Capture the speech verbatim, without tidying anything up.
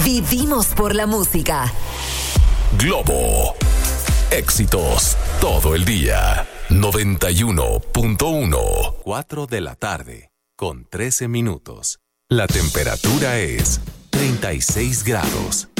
Vivimos por la música. Globo. Éxitos todo el día. noventa y uno punto uno. cuatro de la tarde, con trece minutos. La temperatura es treinta y seis grados.